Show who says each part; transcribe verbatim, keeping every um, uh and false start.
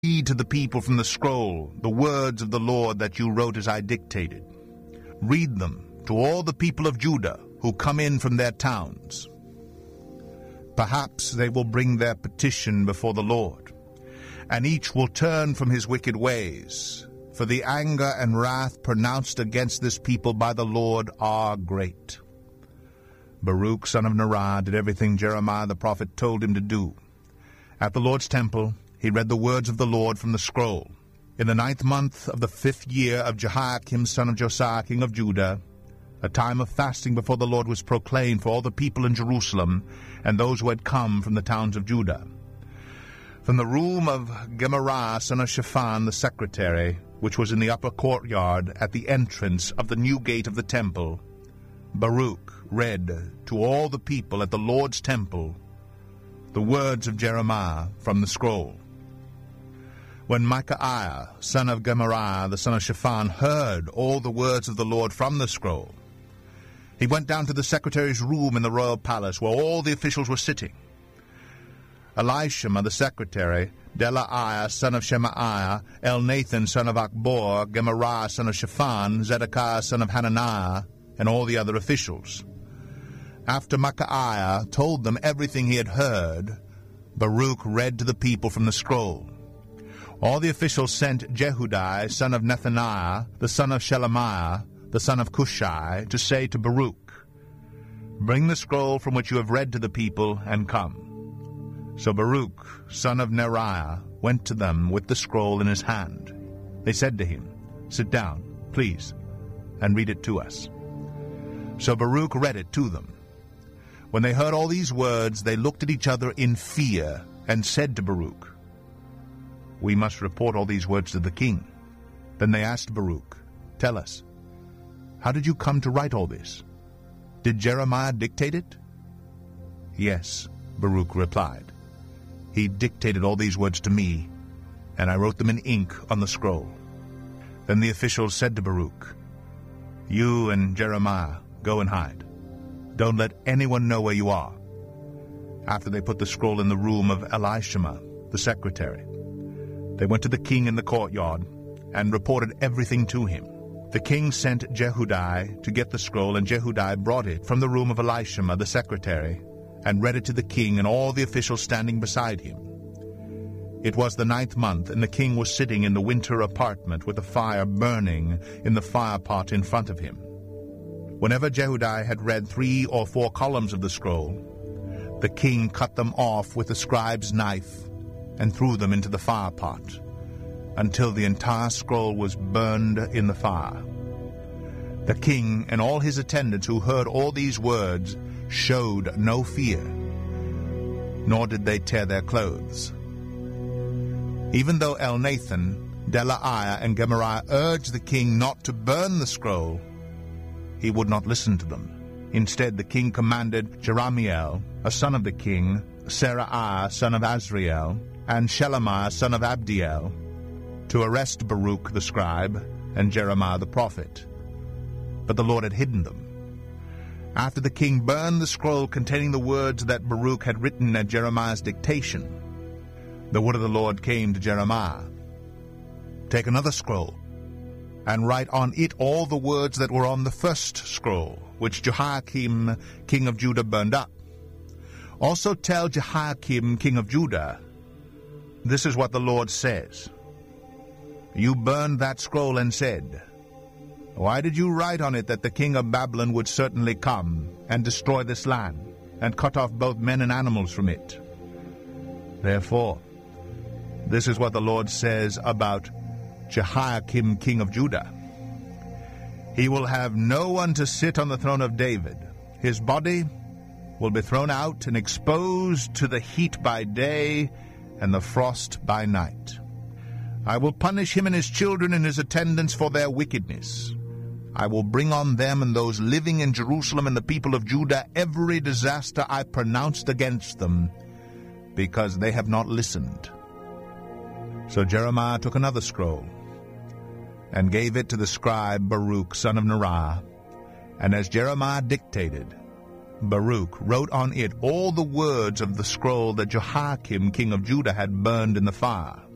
Speaker 1: Read to the people from the scroll the words of the Lord that you wrote as I dictated. Read them to all the people of Judah who come in from their towns. Perhaps they will bring their petition before the Lord, and each will turn from his wicked ways, for the anger and wrath pronounced against this people by the Lord are great. Baruch son of Neriah did everything Jeremiah the prophet told him to do. At the Lord's temple he read the words of the Lord from the scroll. In the ninth month of the fifth year of Jehoiakim son of Josiah king of Judah, a time of fasting before the Lord was proclaimed for all the people in Jerusalem and those who had come from the towns of Judah. From the room of Gemariah son of Shaphan the secretary, which was in the upper courtyard at the entrance of the new gate of the temple, Baruch read to all the people at the Lord's temple the words of Jeremiah from the scroll. When Micaiah son of Gemariah the son of Shaphan heard all the words of the Lord from the scroll, he went down to the secretary's room in the royal palace where all the officials were sitting. Elishama the secretary, Delaiah son of Shemaiah, Elnathan son of Akbor, Gemariah son of Shaphan, Zedekiah son of Hananiah, and all the other officials. After Micaiah told them everything he had heard, Baruch read to the people from the scroll. All the officials sent Jehudi son of Nethaniah, the son of Shelemiah, the son of Cushai, to say to Baruch, "Bring the scroll from which you have read to the people, and come." So Baruch, son of Neriah, went to them with the scroll in his hand. They said to him, "Sit down, please, and read it to us." So Baruch read it to them. When they heard all these words, they looked at each other in fear and said to Baruch, "We must report all these words to the king." Then they asked Baruch, "Tell us, how did you come to write all this? Did Jeremiah dictate it?" "Yes," Baruch replied. "He dictated all these words to me, and I wrote them in ink on the scroll." Then the officials said to Baruch, "You and Jeremiah go and hide. Don't let anyone know where you are." After they put the scroll in the room of Elishama, the secretary, they went to the king in the courtyard and reported everything to him. The king sent Jehudi to get the scroll, and Jehudi brought it from the room of Elishama, the secretary, and read it to the king and all the officials standing beside him. It was the ninth month, and the king was sitting in the winter apartment with a fire burning in the firepot in front of him. Whenever Jehudi had read three or four columns of the scroll, the king cut them off with the scribe's knife and threw them into the firepot, until the entire scroll was burned in the fire. The king and all his attendants who heard all these words showed no fear, nor did they tear their clothes. Even though Elnathan, Delaiah, and Gemariah urged the king not to burn the scroll, he would not listen to them. Instead, the king commanded Jerahmeel, a son of the king, Seraiah, son of Azriel, and Shelemiah, son of Abdiel, to arrest Baruch the scribe and Jeremiah the prophet. But the Lord had hidden them. After the king burned the scroll containing the words that Baruch had written at Jeremiah's dictation, the word of the Lord came to Jeremiah. "Take another scroll, and write on it all the words that were on the first scroll, which Jehoiakim, king of Judah, burned up. Also tell Jehoiakim, king of Judah, this is what the Lord says. You burned that scroll and said, 'Why did you write on it that the king of Babylon would certainly come and destroy this land, and cut off both men and animals from it?' Therefore, this is what the Lord says about Jehoiakim, king of Judah. He will have no one to sit on the throne of David. His body will be thrown out and exposed to the heat by day and the frost by night. I will punish him and his children and his attendants for their wickedness. I will bring on them and those living in Jerusalem and the people of Judah every disaster I pronounced against them, because they have not listened." So Jeremiah took another scroll and gave it to the scribe Baruch, son of Neriah, and as Jeremiah dictated, Baruch wrote on it all the words of the scroll that Jehoiakim, king of Judah, had burned in the fire.